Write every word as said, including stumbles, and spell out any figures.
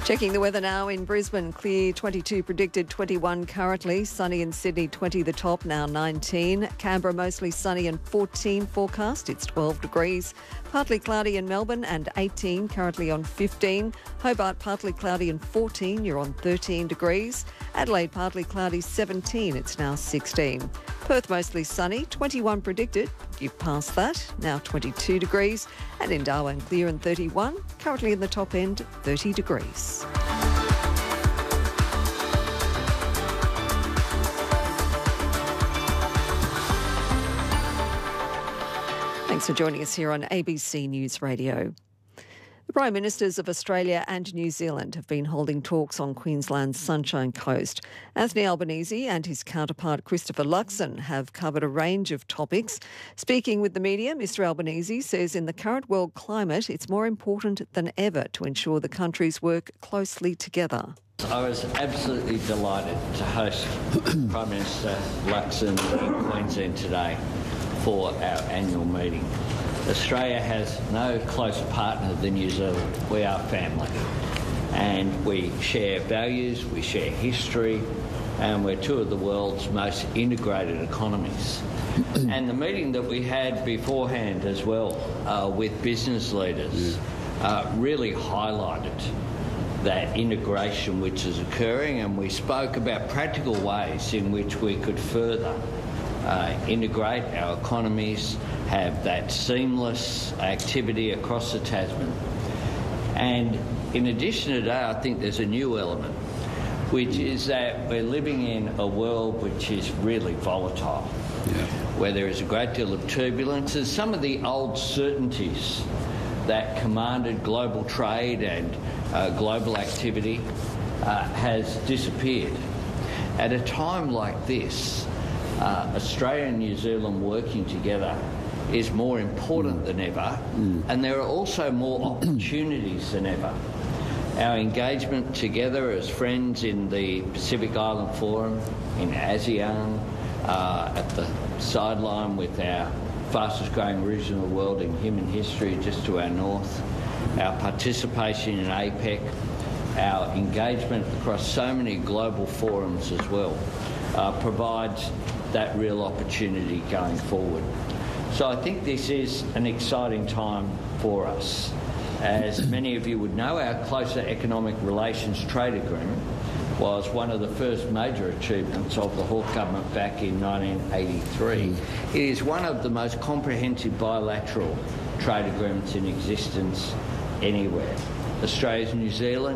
Checking the weather now in Brisbane, clear twenty-two predicted, twenty-one currently. Sunny in Sydney, twenty the top, now nineteen. Canberra mostly sunny and fourteen forecast, it's twelve degrees. Partly cloudy in Melbourne and eighteen, currently on fifteen. Hobart partly cloudy and fourteen, you're on thirteen degrees. Adelaide partly cloudy, seventeen, it's now sixteen. Perth mostly sunny, twenty-one predicted, you've passed that, now twenty-two degrees. And in Darwin clear and thirty-one, currently in the top end, thirty degrees. Thanks for joining us here on A B C News Radio. The Prime Ministers of Australia and New Zealand have been holding talks on Queensland's Sunshine Coast. Anthony Albanese and his counterpart Christopher Luxon have covered a range of topics. Speaking with the media, Mr Albanese says in the current world climate, it's more important than ever to ensure the countries work closely together. I was absolutely delighted to host Prime Minister Luxon in Queensland today for our annual meeting. Australia has no closer partner than New Zealand. We are family, and we share values, we share history, and we're two of the world's most integrated economies. And the meeting that we had beforehand as well uh, with business leaders uh, really highlighted that integration which is occurring, and we spoke about practical ways in which we could further Uh, integrate our economies, have that seamless activity across the Tasman. And in addition to that, I think there's a new element, which is that we're living in a world which is really volatile, yeah. where there is a great deal of turbulence, and some of the old certainties that commanded global trade and uh, global activity uh, has disappeared. At a time like this, Uh, Australia and New Zealand working together is more important mm. than ever, mm. and there are also more opportunities than ever. Our engagement together as friends in the Pacific Island Forum, in ASEAN, uh, at the sideline with our fastest growing region of the world in human history just to our north, our participation in APEC, our engagement across so many global forums as well, uh, provides that real opportunity going forward. So I think this is an exciting time for us. As many of you would know, our Closer Economic Relations Trade Agreement was one of the first major achievements of the Hawke government back in nineteen eighty-three. It is one of the most comprehensive bilateral trade agreements in existence anywhere. Australia's New Zealand